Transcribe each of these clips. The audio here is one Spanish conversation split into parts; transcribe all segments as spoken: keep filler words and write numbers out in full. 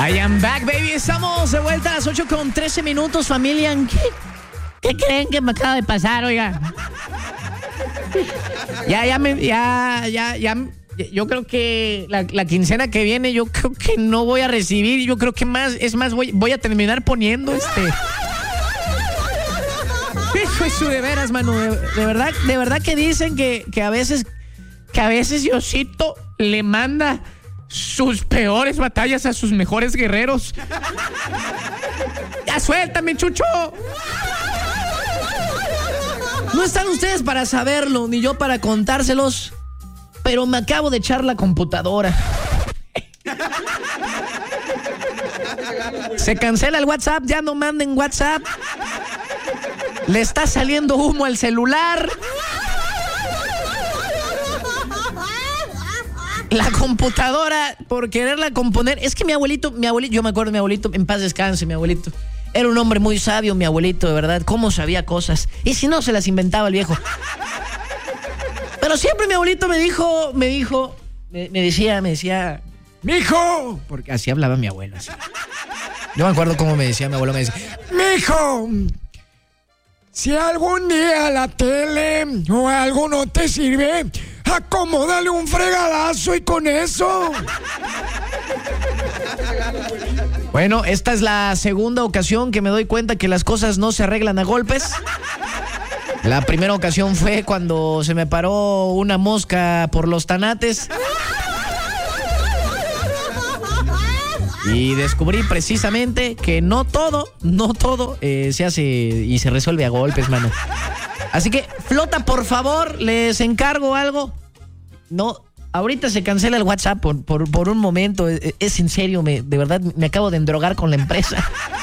I am back, baby. Estamos de vuelta a las ocho con trece minutos, familia. ¿Qué, qué creen que me acaba de pasar, oiga? Ya, ya, me, ya, ya, ya. Yo creo que la, la quincena que viene, yo creo que no voy a recibir. Yo creo que más, es más, voy, voy a terminar poniendo este. Hijo de su de veras, mano. De, de verdad, de verdad que dicen que, que a veces, que a veces Diosito le manda sus peores batallas a sus mejores guerreros. ¡Ya suéltame, Chucho! No están ustedes para saberlo, ni yo para contárselos, pero me acabo de echar la computadora. Se cancela el WhatsApp, ya no manden WhatsApp. Le está saliendo humo al celular. La computadora, por quererla componer. Es que mi abuelito, mi abuelito, yo me acuerdo de mi abuelito, en paz descanse, mi abuelito. Era un hombre muy sabio, mi abuelito, de verdad. Cómo sabía cosas. Y si no, se las inventaba el viejo. Pero siempre mi abuelito me dijo, me dijo, me, me decía, me decía, mijo, porque así hablaba mi abuelo. Así. Yo me acuerdo cómo me decía mi abuelo, me decía, mijo, si algún día la tele o algo no te sirve, acomódale un fregadazo y con eso. Bueno, esta es la segunda ocasión que me doy cuenta que las cosas no se arreglan a golpes. La primera ocasión fue cuando se me paró una mosca por los tanates. Y descubrí precisamente que no todo, no todo eh, se hace y se resuelve a golpes, mano. Así que, Flota, por favor, les encargo algo. No, ahorita se cancela el WhatsApp por, por, por un momento. Es, es en serio, me, de verdad, me acabo de endrogar con la empresa.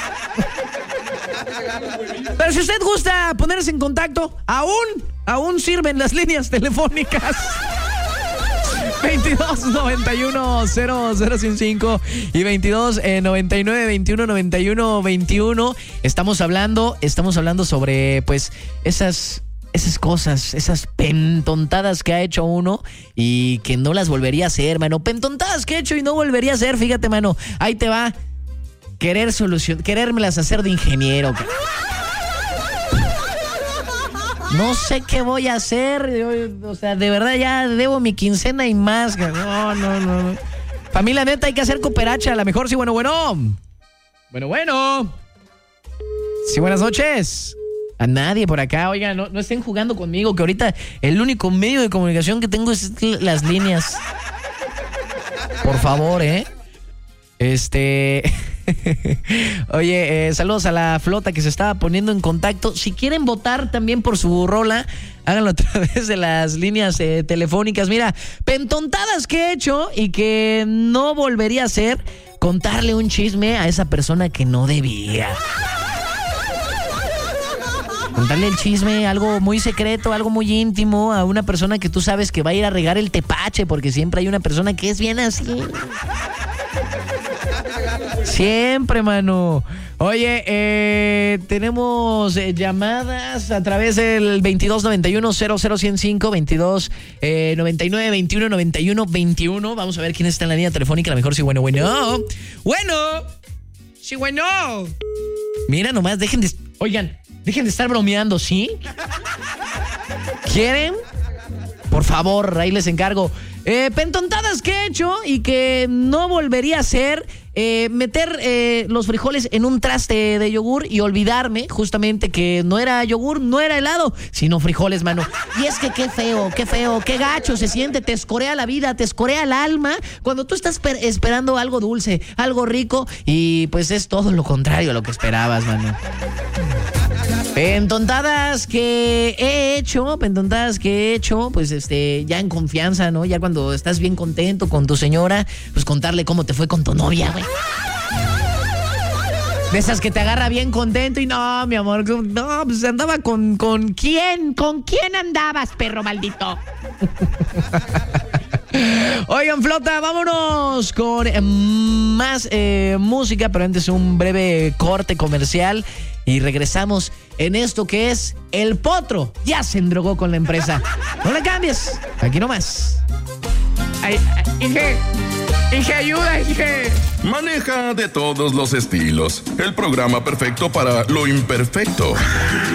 Pero si usted gusta ponerse en contacto, aún, aún sirven las líneas telefónicas. veintidós noventa y uno cero cero cinco y veintidós noventa y nueve veintiuno noventa y uno veintiuno. Estamos hablando, estamos hablando sobre, pues, esas... esas cosas, esas pentontadas que ha hecho uno y que no las volvería a hacer, mano. Pentontadas que he hecho y no volvería a hacer, fíjate, mano. Ahí te va. Querer solución, querérmelas hacer de ingeniero. No sé qué voy a hacer. Yo, o sea, de verdad ya debo mi quincena y más. No, no, no. Familia neta, hay que hacer cooperacha. A lo mejor sí, bueno, bueno. Bueno, bueno. Sí, buenas noches. A nadie por acá, oigan, no, no estén jugando conmigo, que ahorita el único medio de comunicación que tengo es las líneas. Por favor, ¿eh? Este... Oye, eh, saludos a la Flota que se estaba poniendo en contacto. Si quieren votar también por su rola, háganlo a través de las líneas eh, telefónicas. Mira, pentontadas que he hecho y que no volvería a hacer, contarle un chisme a esa persona que no debía. Contarle el chisme, algo muy secreto, algo muy íntimo a una persona que tú sabes que va a ir a regar el tepache, porque siempre hay una persona que es bien así. Siempre, mano. Oye, eh, tenemos eh, llamadas a través del veintidós noventa y uno cero cero cinco, veintidós noventa y nueve veintiuno noventa y uno veintiuno. Vamos a ver quién está en la línea telefónica. A lo mejor sí, bueno, bueno. Bueno. Sí, bueno. Mira, nomás, dejen de... Oigan, dejen de estar bromeando, ¿sí? ¿Quieren? Por favor, ahí les encargo. Eh, pentontadas que he hecho y que no volvería a hacer. Eh, meter eh, los frijoles en un traste de yogur y olvidarme justamente que no era yogur, no era helado, sino frijoles, mano. Y es que qué feo, qué feo, qué gacho se siente, te escorea la vida, te escorea el alma cuando tú estás per- esperando algo dulce, algo rico y pues es todo lo contrario a lo que esperabas, mano. Pentontadas que he hecho, pentontadas que he hecho, pues este, ya en confianza, ¿no? Ya cuando estás bien contento con tu señora, pues contarle cómo te fue con tu novia, güey. De esas que te agarra bien contento y no, mi amor, no, pues andaba con, ¿con quién? ¿Con quién andabas, perro maldito? Oigan, Flota, vámonos con eh, más eh, música, pero antes un breve corte comercial y regresamos en esto que es El Potro. Ya se endrogó con la empresa. No le cambies, aquí nomás. Ay, ay, ¿qué? Dije, ayuda, dije. Maneja de todos los estilos. El programa perfecto para lo imperfecto.